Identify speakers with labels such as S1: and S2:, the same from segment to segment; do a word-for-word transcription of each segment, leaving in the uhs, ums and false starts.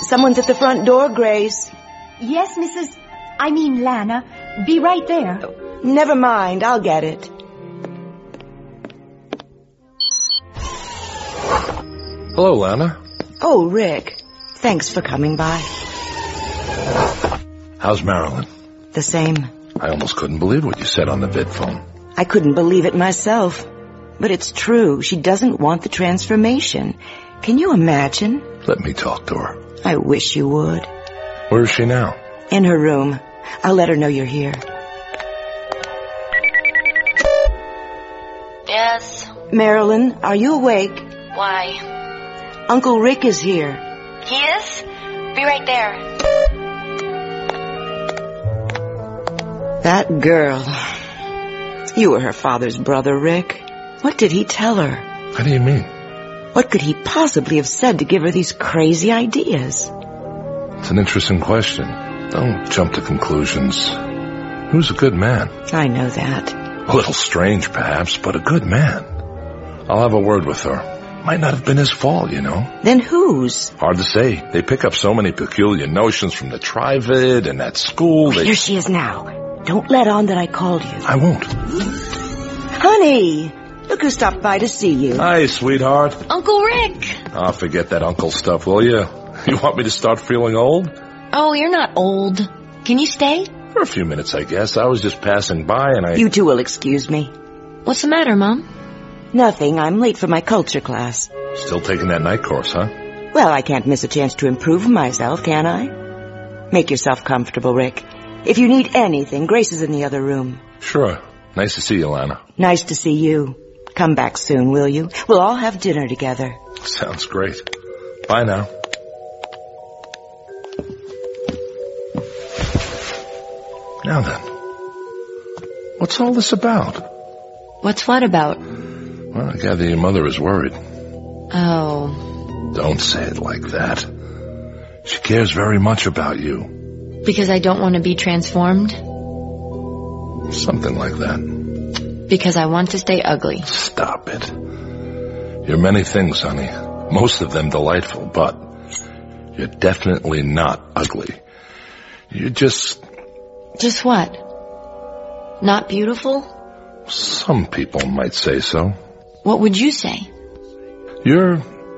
S1: Someone's at the front door, Grace.
S2: Yes, Missus I mean, Lana. Be right there.
S1: Never mind, I'll get it.
S3: Hello, Lana.
S1: Oh, Rick. Thanks for coming by.
S3: How's Marilyn?
S1: The same.
S3: I almost couldn't believe what you said on the vid phone.
S1: I couldn't believe it myself. But it's true. She doesn't want the transformation. Can you imagine?
S3: Let me talk to her.
S1: I wish you would.
S3: Where is she now?
S1: In her room. I'll let her know you're here.
S4: Yes.
S1: Marilyn, are you awake?
S4: Why?
S1: Uncle Rick is here.
S4: He is? Be right there.
S1: That girl. You were her father's brother, Rick. What did he tell her?
S3: How do you mean?
S1: What could he possibly have said to give her these crazy ideas?
S3: It's an interesting question. Don't jump to conclusions. He was a good man.
S1: I know that.
S3: A little strange, perhaps, but a good man. I'll have a word with her. Might not have been his fault, you know.
S1: Then whose?
S3: Hard to say. They pick up so many peculiar notions from the Trivid and that school.
S1: Oh,
S3: they...
S1: Here she is now. Don't let on that I called you.
S3: I won't.
S1: Honey, look who stopped by to see you.
S3: Hi, sweetheart.
S4: Uncle Rick.
S3: Ah, forget that uncle stuff, will you? You want me to start feeling old?
S4: Oh, you're not old. Can you stay?
S3: For a few minutes, I guess. I was just passing by and I...
S1: You two will excuse me.
S4: What's the matter, Mom?
S1: Nothing. I'm late for my culture class.
S3: Still taking that night course, huh?
S1: Well, I can't miss a chance to improve myself, can I? Make yourself comfortable, Rick. If you need anything, Grace is in the other room.
S3: Sure. Nice to see you, Lana.
S1: Nice to see you. Come back soon, will you? We'll all have dinner together.
S3: Sounds great. Bye now. Now then, what's all this about?
S4: What's what about?
S3: Well, I gather your mother is worried.
S4: Oh.
S3: Don't say it like that. She cares very much about you.
S4: Because I don't want to be transformed?
S3: Something like that.
S4: Because I want to stay ugly.
S3: Stop it. You're many things, honey. Most of them delightful, but you're definitely not ugly. You're just...
S4: Just what? Not beautiful?
S3: Some people might say so.
S4: What would you say?
S3: You're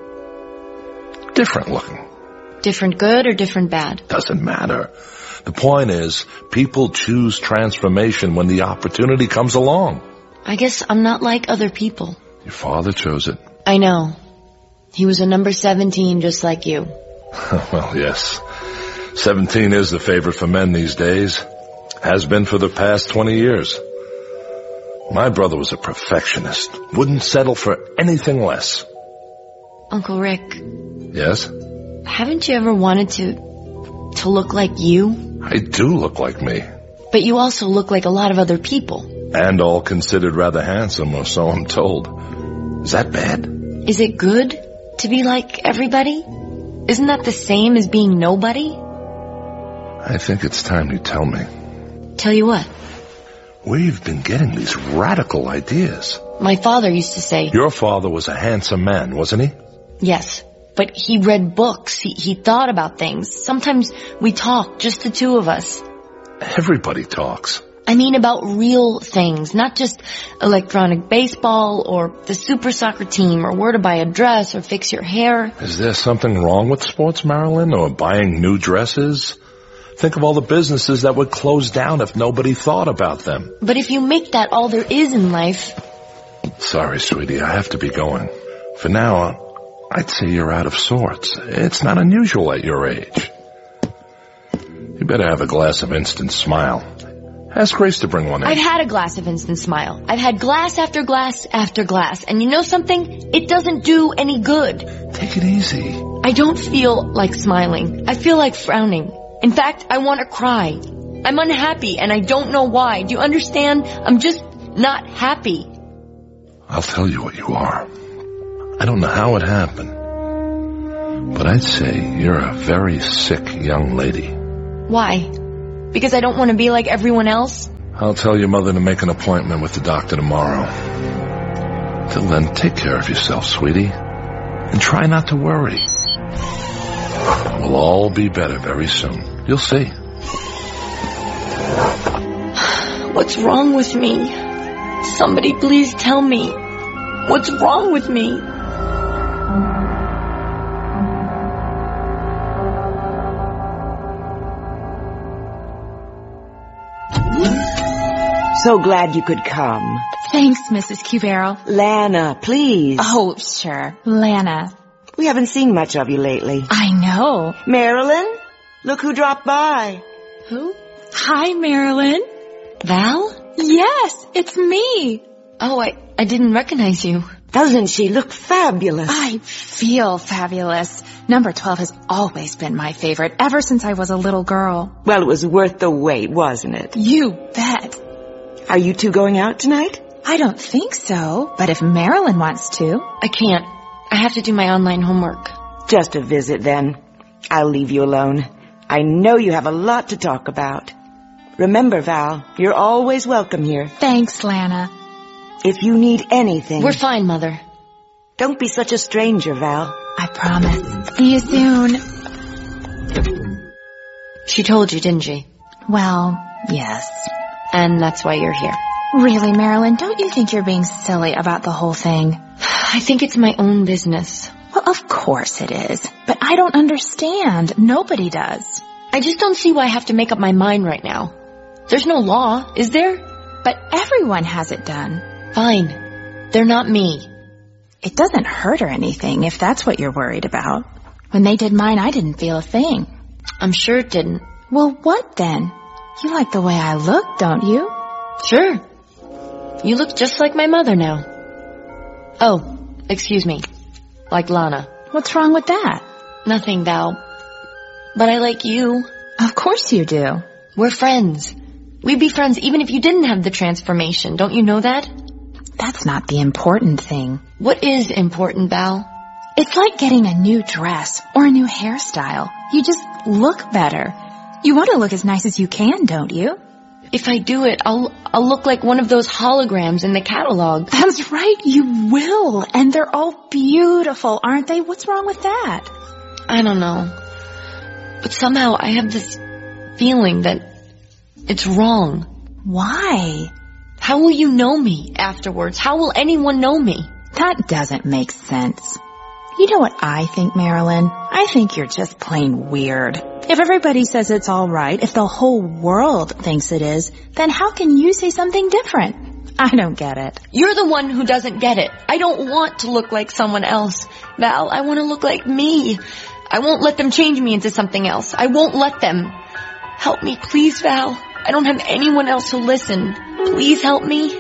S3: different looking.
S4: Different good or different bad?
S3: Doesn't matter. The point is, people choose transformation when the opportunity comes along.
S4: I guess I'm not like other people.
S3: Your father chose it.
S4: I know. He was a number seventeen just like you.
S3: Well, yes. Seventeen is the favorite for men these days. Has been for the past twenty years. My brother was a perfectionist. Wouldn't settle for anything less.
S4: Uncle Rick.
S3: Yes?
S4: Haven't you ever wanted to... to look like you?
S3: I do look like me.
S4: But you also look like a lot of other people.
S3: And all considered rather handsome, or so I'm told. Is that bad?
S4: Is it good to be like everybody? Isn't that the same as being nobody?
S3: I think it's time you tell me.
S4: Tell you what?
S3: Where you've been getting these radical ideas.
S4: My father used to say...
S3: Your father was a handsome man, wasn't he?
S4: Yes, but he read books. He, he thought about things. Sometimes we talk, just the two of us.
S3: Everybody talks.
S4: I mean about real things, not just electronic baseball or the super soccer team or where to buy a dress or fix your hair.
S3: Is there something wrong with sports, Marilyn, or buying new dresses? Think of all the businesses that would close down if nobody thought about them.
S4: But if you make that all there is in life...
S3: Sorry, sweetie, I have to be going. For now, I'd say you're out of sorts. It's not unusual at your age. You better have a glass of Instant Smile. Ask Grace to bring one in.
S4: I've had a glass of Instant Smile. I've had glass after glass after glass. And you know something? It doesn't do any good.
S3: Take it easy.
S4: I don't feel like smiling. I feel like frowning. In fact, I want to cry. I'm unhappy and I don't know why. Do you understand? I'm just not happy.
S3: I'll tell you what you are. I don't know how it happened, but I'd say you're a very sick young lady.
S4: Why? Because I don't want to be like everyone else?
S3: I'll tell your mother to make an appointment with the doctor tomorrow. Till then, take care of yourself, sweetie, and try not to worry. We'll all be better very soon. You'll see.
S4: What's wrong with me? Somebody please tell me. What's wrong with me?
S1: So glad you could come.
S5: Thanks, Missus Cubero.
S1: Lana, please.
S5: Oh, sure. Lana.
S1: We haven't seen much of you lately.
S5: I know.
S1: Marilyn, look who dropped by.
S4: Who?
S5: Hi, Marilyn.
S4: Val?
S5: Yes, it's me.
S4: Oh, I, I didn't recognize you.
S1: Doesn't she look fabulous?
S5: I feel fabulous. Number twelve has always been my favorite, ever since I was a little girl.
S1: Well, it was worth the wait, wasn't it?
S5: You bet.
S1: Are you two going out tonight?
S5: I don't think so, but if Marilyn wants to.
S4: I can't. I have to do my online homework.
S1: Just a visit, then. I'll leave you alone. I know you have a lot to talk about. Remember, Val, you're always welcome here.
S5: Thanks, Lana.
S1: If you need anything...
S4: We're fine, Mother.
S1: Don't be such a stranger, Val.
S5: I promise. See you soon.
S4: She told you, didn't she?
S5: Well, yes.
S4: And that's why you're here.
S5: Really, Marilyn, don't you think you're being silly about the whole thing?
S4: I think it's my own business.
S5: Well, of course it is. But I don't understand. Nobody does.
S4: I just don't see why I have to make up my mind right now. There's no law, is there?
S5: But everyone has it done.
S4: Fine. They're not me.
S5: It doesn't hurt or anything if that's what you're worried about. When they did mine, I didn't feel a thing.
S4: I'm sure it didn't.
S5: Well, what then? You like the way I look, don't you?
S4: Sure. You look just like my mother now. Oh, excuse me. Like Lana.
S5: What's wrong with that?
S4: Nothing, Val. But I like you.
S5: Of course you do.
S4: We're friends. We'd be friends even if you didn't have the transformation. Don't you know that?
S5: That's not the important thing.
S4: What is important, Val?
S5: It's like getting a new dress or a new hairstyle. You just look better. You want to look as nice as you can, don't you?
S4: If I do it, I'll I'll look like one of those holograms in the catalog.
S5: That's right, you will. And they're all beautiful, aren't they? What's wrong with that?
S4: I don't know. But somehow I have this feeling that it's wrong.
S5: Why?
S4: How will you know me afterwards? How will anyone know me?
S5: That doesn't make sense. You know what I think, Marilyn? I think you're just plain weird. If everybody says it's all right, if the whole world thinks it is, then how can you say something different? I don't get it.
S4: You're the one who doesn't get it. I don't want to look like someone else. Val, I want to look like me. I won't let them change me into something else. I won't let them. Help me, please, Val. I don't have anyone else to listen. Please help me.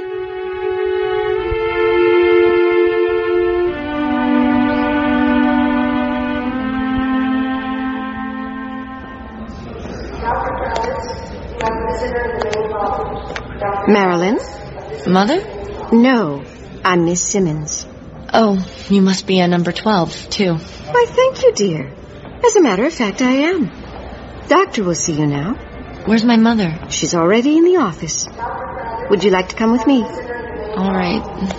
S6: Marilyn?
S4: Mother?
S6: No, I'm Miss Simmons.
S4: Oh, you must be a number twelve, too.
S6: Why, thank you, dear. As a matter of fact, I am. Doctor will see you now.
S4: Where's my mother?
S6: She's already in the office. Would you like to come with me?
S4: All right.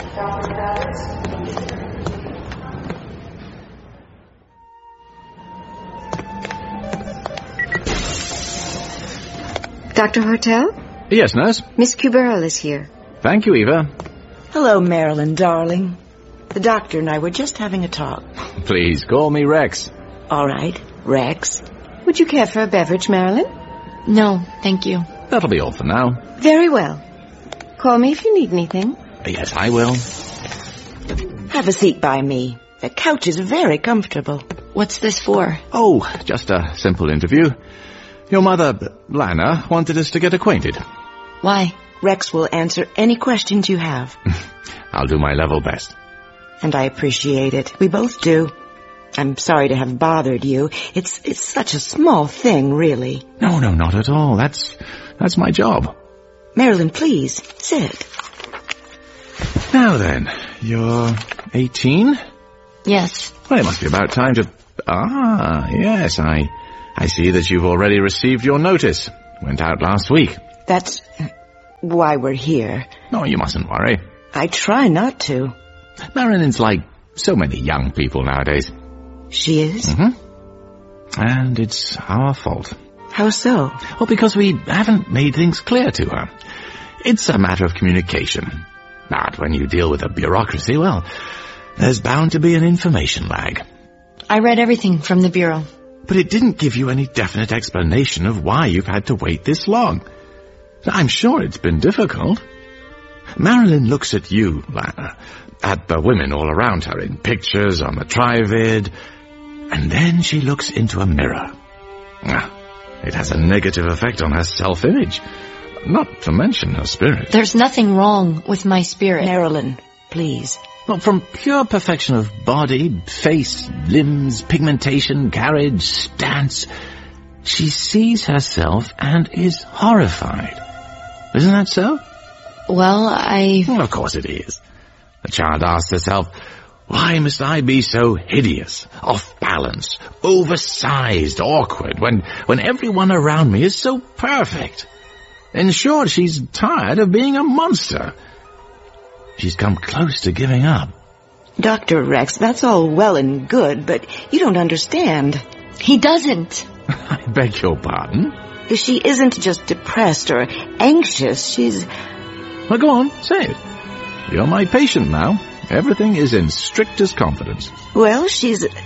S6: Doctor Hortel?
S7: Yes, nurse.
S6: Miss Cuberl is here.
S7: Thank you, Eva.
S1: Hello, Marilyn, darling. The doctor and I were just having a talk.
S7: Please call me Rex.
S1: All right, Rex.
S6: Would you care for a beverage, Marilyn?
S4: No, thank you.
S7: That'll be all for now.
S6: Very well. Call me if you need anything.
S7: Yes, I will.
S1: Have a seat by me. The couch is very comfortable.
S4: What's this for?
S7: Oh, just a simple interview. Your mother, Lana, wanted us to get acquainted.
S4: Why?
S1: Rex will answer any questions you have.
S7: I'll do my level best.
S1: And I appreciate it. We both do. I'm sorry to have bothered you. It's it's such a small thing, really.
S7: No, no, not at all. That's that's my job.
S1: Marilyn, please, sit.
S7: Now then, you're eighteen?
S4: Yes.
S7: Well, it must be about time to... Ah, yes, I... I see that you've already received your notice. Went out last week.
S1: That's why we're here.
S7: No, you mustn't worry.
S1: I try not to.
S7: Marilyn's like so many young people nowadays.
S1: She is?
S7: Mm-hmm. And it's our fault.
S1: How so?
S7: Well, because we haven't made things clear to her. It's a matter of communication. But when you deal with a bureaucracy, well, there's bound to be an information lag.
S4: I read everything from the Bureau.
S7: But it didn't give you any definite explanation of why you've had to wait this long. I'm sure it's been difficult. Marilyn looks at you, Lana, at the women all around her in pictures on the Trivid, and then she looks into a mirror. Ah, it has a negative effect on her self-image, not to mention her spirit.
S4: There's nothing wrong with my spirit.
S1: Marilyn, please.
S7: Well, from pure perfection of body, face, limbs, pigmentation, carriage, stance, she sees herself and is horrified. Isn't that so?
S4: Well, I...
S7: Well, of course it is. The child asks herself, why must I be so hideous, off balance, oversized, awkward, when, when everyone around me is so perfect? In short, she's tired of being a monster. She's come close to giving up.
S1: Doctor Rex, that's all well and good, but you don't understand.
S4: He doesn't.
S7: I beg your pardon?
S1: She isn't just depressed or anxious, she's...
S7: Well, go on, say it. You're my patient now. Everything is in strictest confidence.
S1: Well, she's... I,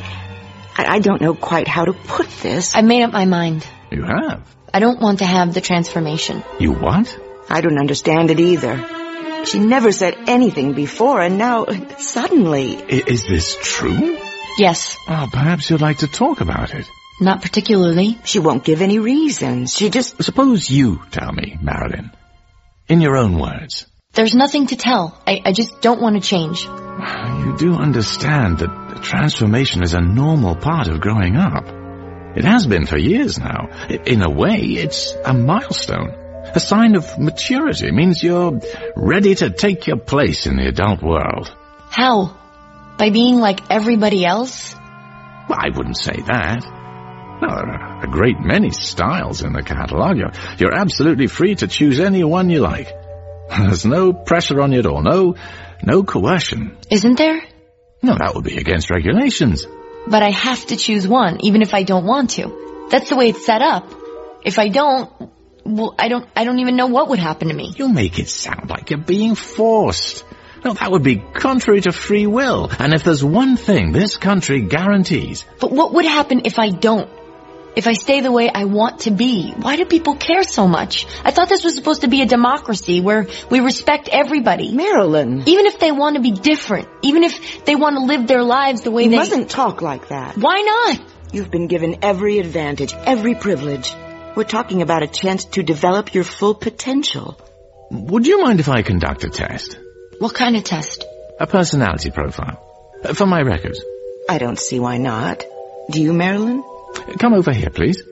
S1: I don't know quite how to put this.
S4: I made up my mind.
S7: You have?
S4: I don't want to have the transformation.
S7: You what?
S1: I don't understand it either. She never said anything before, and now, suddenly...
S7: I, is this true?
S4: Yes.
S7: Oh, perhaps you'd like to talk about it.
S4: Not particularly.
S1: She won't give any reasons. She just...
S7: Suppose you tell me, Marilyn. In your own words.
S4: There's nothing to tell. I, I just don't want to change.
S7: You do understand that the transformation is a normal part of growing up. It has been for years now. In a way, it's a milestone. A sign of maturity. It means you're ready to take your place in the adult world.
S4: How? By being like everybody else?
S7: Well, I wouldn't say that. No, there are a great many styles in the catalogue. You're, you're absolutely free to choose any one you like. There's no pressure on you at all. No, no coercion.
S4: Isn't there?
S7: No, that would be against regulations.
S4: But I have to choose one, even if I don't want to. That's the way it's set up. If I don't... Well, I don't I don't even know what would happen to me.
S7: You make it sound like you're being forced. No, that would be contrary to free will. And if there's one thing this country guarantees...
S4: But what would happen if I don't? If I stay the way I want to be? Why do people care so much? I thought this was supposed to be a democracy where we respect everybody.
S1: Marilyn.
S4: Even if they want to be different. Even if they want to live their lives the way
S1: you
S4: they...
S1: You mustn't talk like that.
S4: Why not?
S1: You've been given every advantage, every privilege. We're talking about a chance to develop your full potential.
S7: Would you mind if I conduct a test?
S4: What kind of test?
S7: A personality profile. Uh, for my records.
S1: I don't see why not. Do you, Marilyn?
S7: Come over here, please.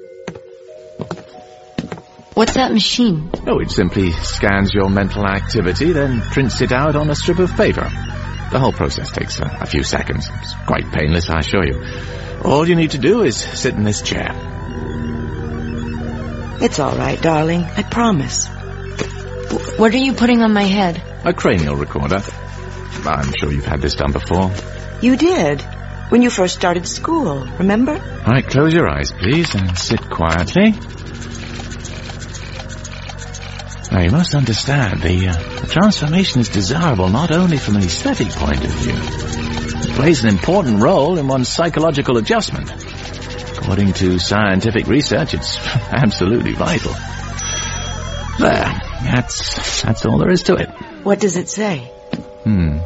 S4: What's that machine?
S7: Oh, it simply scans your mental activity, then prints it out on a strip of paper. The whole process takes a, a few seconds. It's quite painless, I assure you. All you need to do is sit in this chair.
S1: It's all right, darling. I promise.
S4: What are you putting on my head?
S7: A cranial recorder. I'm sure you've had this done before.
S1: You did. When you first started school, remember?
S7: All right, close your eyes, please, and sit quietly. Now, you must understand, the, uh, the transformation is desirable not only from an aesthetic point of view. It plays an important role in one's psychological adjustment. According to scientific research, it's absolutely vital. There, that's, that's all there is to it.
S1: What does it say?
S7: Hmm.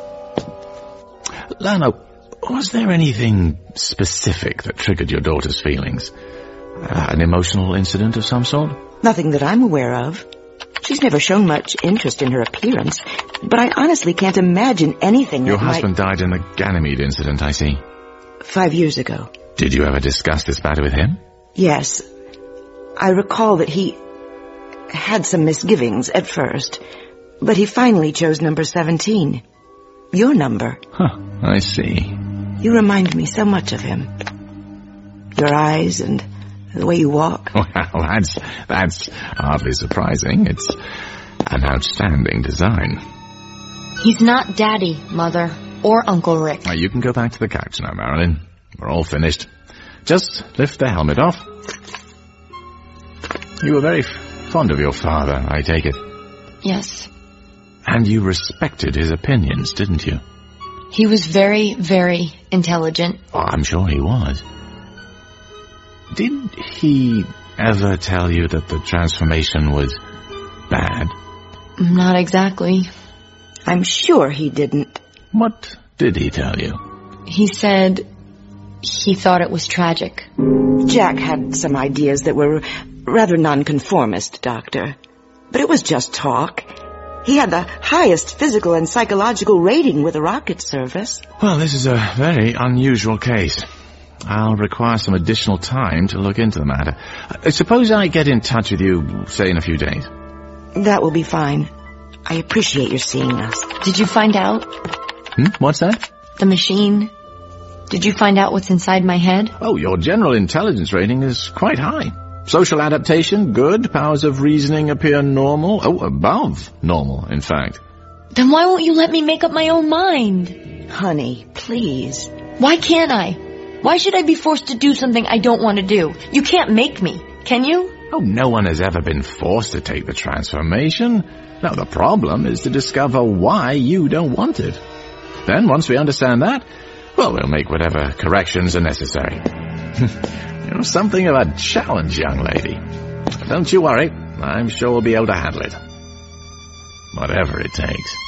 S7: Lana, was there anything specific that triggered your daughter's feelings? Uh, an emotional incident of some sort?
S1: Nothing that I'm aware of. She's never shown much interest in her appearance, but I honestly can't imagine anything that
S7: Your husband
S1: might...
S7: died in the Ganymede incident, I see.
S1: Five years ago.
S7: Did you ever discuss this matter with him?
S1: Yes. I recall that he had some misgivings at first, but he finally chose number seventeen. Your number.
S7: Huh, I see.
S1: You remind me so much of him. Your eyes and the way you walk.
S7: Well, that's, that's hardly surprising. It's an outstanding design.
S4: He's not Daddy, Mother, or Uncle Rick.
S7: Now, you can go back to the couch now, Marilyn. We're all finished. Just lift the helmet off. You were very f- fond of your father, I take it.
S4: Yes.
S7: And you respected his opinions, didn't you?
S4: He was very, very intelligent.
S7: Oh, I'm sure he was. Did he ever tell you that the transformation was bad?
S4: Not exactly.
S1: I'm sure he didn't.
S7: What did he tell you?
S4: He said he thought it was tragic.
S1: Jack had some ideas that were rather nonconformist, Doctor. But it was just talk. He had the highest physical and psychological rating with the rocket service.
S7: Well, this is a very unusual case. I'll require some additional time to look into the matter. Uh, suppose I get in touch with you, say, in a few days.
S1: That will be fine. I appreciate your seeing us.
S4: Did you find out?
S7: Hmm? What's that?
S4: The machine. Did you find out what's inside my head?
S7: Oh, your general intelligence rating is quite high. Social adaptation, good. Powers of reasoning appear normal. Oh, above normal, in fact.
S4: Then why won't you let me make up my own mind?
S1: Honey, please.
S4: Why can't I? Why should I be forced to do something I don't want to do? You can't make me, can you?
S7: Oh, no one has ever been forced to take the transformation. Now, the problem is to discover why you don't want it. Then, once we understand that, well, we'll make whatever corrections are necessary. You're something of a challenge, young lady. Don't you worry. I'm sure we'll be able to handle it. Whatever it takes.